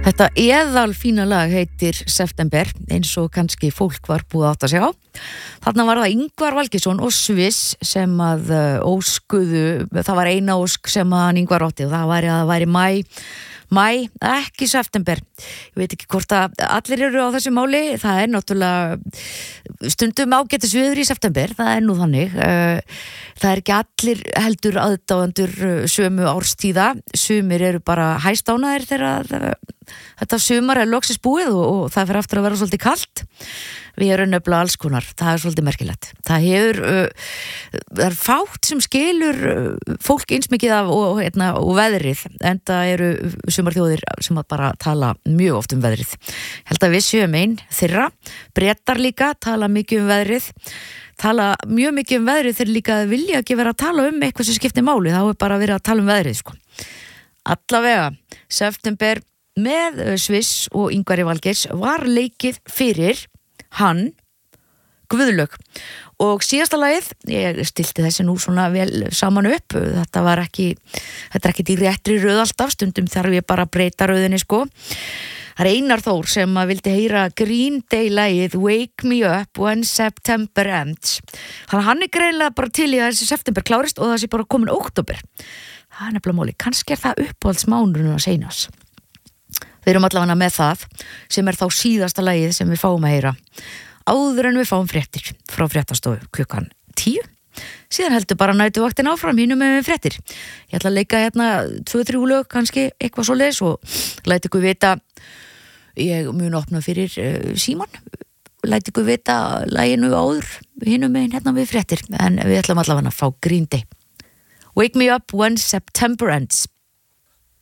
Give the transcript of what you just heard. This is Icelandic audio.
Þetta eðalfína lag heitir September, eins og kannski fólk var búið átt að segja á. Þarna var það Ingvar Valgeirsson og Sviss sem að óskuðu, það var eina ósk sem að Ingvar átti og það væri maí, ekki september. Ég veit ekki hvort að allir eru á þessu máli, það náttúrulega stundum ágætis viður í september, það nú þannig. Það ekki allir heldur aðdáendur sömu árstíða, sumir eru bara hæstánaðir þegar þetta sumar loksins búið og það fer aftur að vera svolítið kalt. Við erum nefnilega alls konar, það svolítið merkilegt. Það er fátt sem skilur fólk eins mikið af og veðrið, en það eru sumarþjóðir sem að bara tala mjög oft veðrið. Held að við séum einn þeirra, Bretar líka tala mikið veðrið, tala mjög mikið veðrið þeir líka vilja ekki vera að tala eitthvað sem skiptir máli, þá bara verið að tala veðrið sko. Allavega, september með Sviss og Ingvari Valgeirs var leikið fyrir hann Guðlaug og síðasta lagið, ég stilti þessi nú svona vel saman upp, þetta er ekki í réttri röð alltaf, stundum þarf ég bara að breyta röðinni sko. Það Einar Þór sem að vildi heyra Green Day lagið Wake Me Up When September Ends. Þannig að hann greinilega bara til í að þessi september klárist og það sé bara komin október. Það nefnilega máli, kannski það uppáhaldsmánurinn að seinas. Við erum allavega með það sem þá síðasta lagið sem við fáum að heyra áður en við fáum fréttir frá fréttastofu klukkan 10. Síðan heldur bara nætuvaktin áfram hinum með fréttir. Ég ætla að leika 2-3 lög kannski eitthvað svoleiðis og læt ykkur vita, ég mun opna fyrir síman, læt ykkur vita laginu áður hinum með við fréttir, en við ætlum allavega að fá Green Day. Wake Me Up When September Ends.